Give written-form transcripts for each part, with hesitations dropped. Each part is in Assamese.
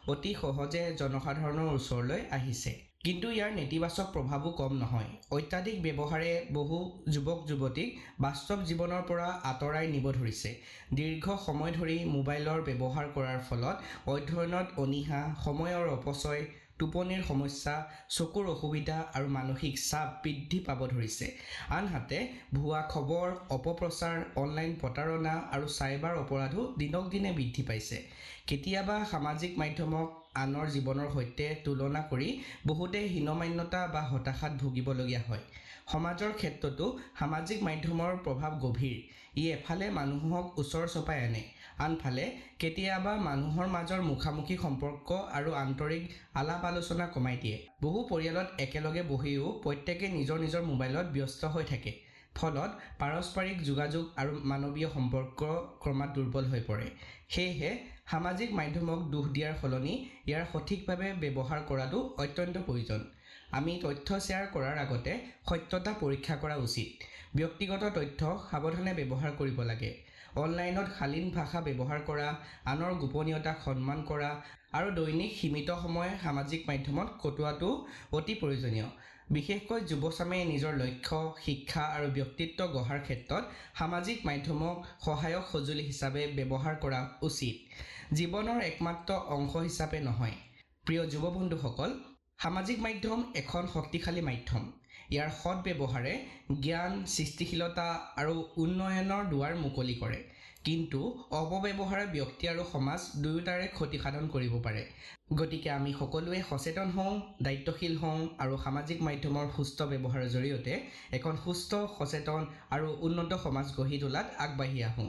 অতি সহজে জনসাধাৰণৰ ওচৰলৈ আহিছে। কিন্তু ইয়াৰ নেতিবাচক প্ৰভাৱো কম নহয়। অত্যাধিক ব্যৱহাৰে বহু যুৱক যুৱতীক বাস্তৱ জীৱনৰ পৰা আঁতৰাই নিব ধৰিছে। দীৰ্ঘ সময় ধৰি মোবাইলৰ ব্যৱহাৰ কৰাৰ ফলত অধ্যয়নত অনীহা, সময়ৰ অপচয়, টোপনিৰ সমস্যা, চকুৰ অসুবিধা আৰু মানসিক চাপ বৃদ্ধি পাব ধৰিছে। আনহাতে ভুৱা খবৰ, অপপ্ৰচাৰ, অনলাইন প্ৰতাৰণা আৰু চাইবাৰ অপৰাধো দিনক দিনে বৃদ্ধি পাইছে। কেতিয়াবা সামাজিক মাধ্যমক আনৰ জীৱনৰ সৈতে তুলনা কৰি বহুতে হীনমান্যতা বা হতাশাত ভুগিবলগীয়া হয়। সমাজৰ ক্ষেত্ৰতো সামাজিক মাধ্যমৰ প্ৰভাৱ গভীৰ। ই এফালে মানুহক ওচৰ চপাই আনে, আনফালে কেতিয়াবা মানুহৰ মাজৰ মুখামুখি সম্পৰ্ক আৰু আন্তৰিক আলাপ আলোচনা কমাই দিয়ে। বহু পৰিয়ালত একেলগে বহিও প্ৰত্যেকে নিজৰ নিজৰ মোবাইলত ব্যস্ত হৈ থাকে। ফলত পাৰস্পৰিক যোগাযোগ আৰু মানৱীয় সম্পৰ্ক ক্ৰমাৎ দুৰ্বল হৈ পৰে। সেয়েহে সামাজিক মাধ্যমক দোষ দিয়াৰ সলনি ইয়াৰ সঠিকভাৱে ব্যৱহাৰ কৰাটো অত্যন্ত প্ৰয়োজন। আমি তথ্য শ্বেয়াৰ কৰাৰ আগতে সত্যতা পৰীক্ষা কৰা উচিত। ব্যক্তিগত তথ্য সাৱধানে ব্যৱহাৰ কৰিব লাগে। অনলাইনত শালীন ভাষা ব্যৱহাৰ কৰা, আনৰ গোপনীয়তাক সন্মান কৰা আৰু দৈনিক সীমিত সময় সামাজিক মাধ্যমত কটোৱাটো অতি প্ৰয়োজনীয়। বিশেষকৈ যুৱচামে নিজৰ লক্ষ্য, শিক্ষা আৰু ব্যক্তিত্ব গঢ়াৰ ক্ষেত্ৰত সামাজিক মাধ্যমক সহায়ক সঁজুলি হিচাপে ব্যৱহাৰ কৰা উচিত, জীৱনৰ একমাত্ৰ অংশ হিচাপে নহয়। প্ৰিয় যুৱ বন্ধুসকল, সামাজিক মাধ্যম এখন শক্তিশালী মাধ্যম। ইয়াৰ সৎ ব্যৱহাৰে জ্ঞান, সৃষ্টিশীলতা আৰু উন্নয়নৰ দুৱাৰ মুকলি কৰে। কিন্তু অপব্যৱহাৰে ব্যক্তি আৰু সমাজ দুয়োটাৰে ক্ষতিসাধন কৰিব পাৰে। গতিকে আমি সকলোৱে সচেতন হওঁ, দায়িত্বশীল হওঁ আৰু সামাজিক মাধ্যমৰ সুস্থ ব্যৱহাৰৰ জৰিয়তে এখন সুস্থ, সচেতন আৰু উন্নত সমাজ গঢ়ি তোলাত আগবাঢ়ি আহোঁ।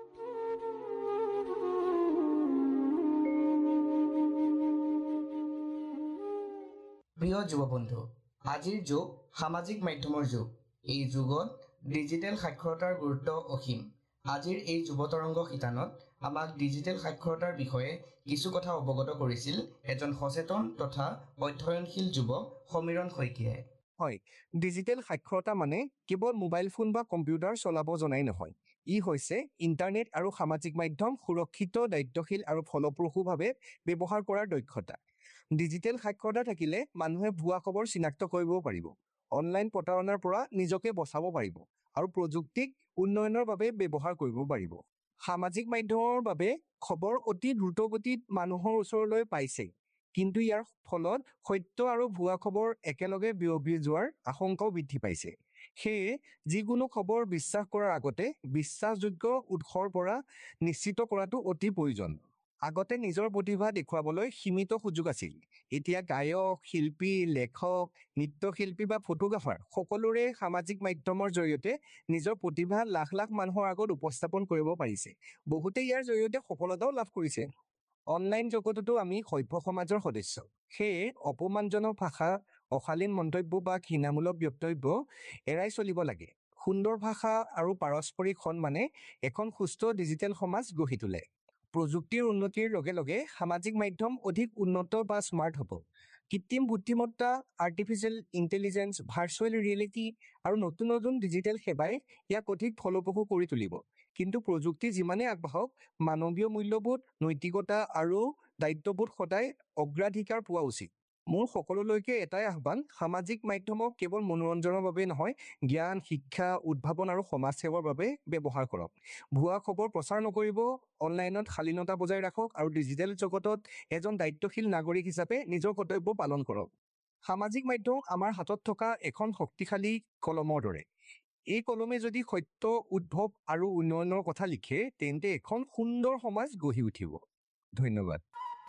প্ৰিয় যুৱ বন্ধু, আজিৰ যুগ সামাজিক মাধ্যমৰ যুগ। এই যুগত ডিজিটেল সাক্ষৰতাৰ গুৰুত্ব অসীম। আজিৰ এই যুৱতৰংগ শিতানত আমাক ডিজিটেল সাক্ষৰতাৰ বিষয়ে কিছু কথা অৱগত কৰিছিল এজন সচেতন তথা অধ্যয়নশীল যুৱক সমীৰণ শইকীয়াই। হয়, ডিজিটেল সাক্ষৰতা মানে কেৱল মোবাইল ফোন বা কম্পিউটাৰ চলাব জনাই নহয়। ই হৈছে ইণ্টাৰনেট আৰু সামাজিক মাধ্যম সুৰক্ষিত, দায়িত্বশীল আৰু ফলপ্ৰসূভাৱে ব্যৱহাৰ কৰাৰ দক্ষতা। ডিজিটেল সাক্ষৰতা থাকিলে মানুহে ভুৱা খবৰ চিনাক্ত কৰিব পাৰিব, অনলাইন প্ৰতাৰণাৰ পৰা নিজকে বচাব পাৰিব আৰু প্ৰযুক্তিক উন্নয়নৰ বাবে ব্যৱহাৰ কৰিব পাৰিব। সামাজিক মাধ্যমৰ বাবে খবৰ অতি দ্ৰুতগতিত মানুহৰ ওচৰলৈ পাইছে, কিন্তু ইয়াৰ ফলত সত্য আৰু ভুৱা খবৰ একেলগে বিয়পি যোৱাৰ আশংকাও বৃদ্ধি পাইছে। সেয়ে যিকোনো খবৰ বিশ্বাস কৰাৰ আগতে বিশ্বাসযোগ্য উৎসৰ পৰা নিশ্চিত কৰাটো অতি প্ৰয়োজন। আগতে নিজৰ প্ৰতিভা দেখুৱাবলৈ সীমিত সুযোগ আছিল। এতিয়া গায়ক, শিল্পী, লেখক, নৃত্যশিল্পী বা ফটোগ্ৰাফাৰ সকলোৰে সামাজিক মাধ্যমৰ জৰিয়তে নিজৰ প্ৰতিভা লাখ লাখ মানুহৰ আগত উপস্থাপন কৰিব পাৰিছে। বহুতে ইয়াৰ জৰিয়তে সফলতাও লাভ কৰিছে। অনলাইন জগততো আমি সভ্য সমাজৰ সদস্য। সেয়ে অপমানজনক ভাষা, অশালীন মন্তব্য বা ঘৃণামূলক বক্তব্য এৰাই চলিব লাগে। সুন্দৰ ভাষা আৰু পাৰস্পৰিক সন্মানে এখন সুস্থ ডিজিটেল সমাজ গঢ়ি তোলে। প্ৰযুক্তিৰ উন্নতিৰ লগে লগে সামাজিক মাধ্যম অধিক উন্নত বা স্মাৰ্ট হ'ব। কৃত্ৰিম বুদ্ধিমত্তা, আৰ্টিফিচিয়েল ইণ্টেলিজেন্স, ভাৰ্চুৱেল ৰিয়েলিটি আৰু নতুন নতুন ডিজিটেল সেৱাই ইয়াক অধিক ফলপ্ৰসূ কৰি তুলিব। কিন্তু প্ৰযুক্তি যিমানে আগবাঢ়ক, মানৱীয় মূল্যবোধ, নৈতিকতা আৰু দায়িত্ববোধ সদায় অগ্ৰাধিকাৰ পোৱা উচিত। মোৰ সকলোলৈকে এটাই আহ্বান, সামাজিক মাধ্যমক কেৱল মনোৰঞ্জনৰ বাবে নহয়, জ্ঞান, শিক্ষা, উদ্ভাৱন আৰু সমাজ সেৱাৰ বাবে ব্যৱহাৰ কৰক। ভুৱা খবৰ প্ৰচাৰ নকৰিব, অনলাইনত শালীনতা বজাই ৰাখক আৰু ডিজিটেল জগতত এজন দায়িত্বশীল নাগৰিক হিচাপে নিজৰ কৰ্তব্য পালন কৰক। সামাজিক মাধ্যম আমাৰ হাতত থকা এখন শক্তিশালী কলমৰ দৰে। এই কলমে যদি সত্য, উদ্ভৱ আৰু উন্নয়নৰ কথা লিখে, তেন্তে এখন সুন্দৰ সমাজ গঢ়ি উঠিব। ধন্যবাদ।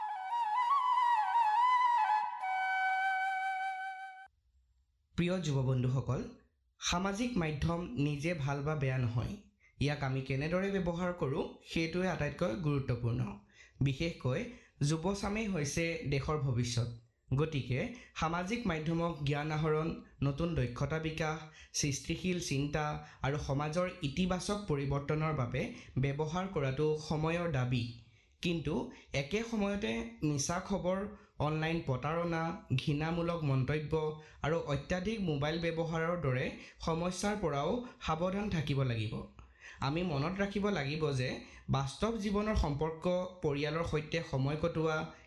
প্ৰিয় যুৱ বন্ধুসকল, সামাজিক মাধ্যম নিজে ভাল বা বেয়া নহয়। ইয়াক আমি কেনেদৰে ব্যৱহাৰ কৰোঁ সেইটোৱে আটাইতকৈ গুৰুত্বপূৰ্ণ। বিশেষকৈ যুৱচামেই হৈছে দেশৰ ভৱিষ্যত। গতিকে সামাজিক মাধ্যমক জ্ঞান আহৰণ, নতুন দক্ষতা বিকাশ, সৃষ্টিশীল চিন্তা আৰু সমাজৰ ইতিবাচক পৰিৱৰ্তনৰ বাবে ব্যৱহাৰ কৰাটো সময়ৰ দাবী। কিন্তু একে সময়তে মিছা খবৰ, অনলাইন প্ৰতাৰণা, ঘৃণামূলক মন্তব্য আৰু অত্যাধিক মোবাইল ব্যৱহাৰৰ দৰে সমস্যাৰ পৰাও সাৱধান থাকিব লাগিব। আমি মনত ৰাখিব লাগিব যে বাস্তৱ জীৱনৰ সম্পৰ্ক, পৰিয়ালৰ সৈতে সময় কটোৱা,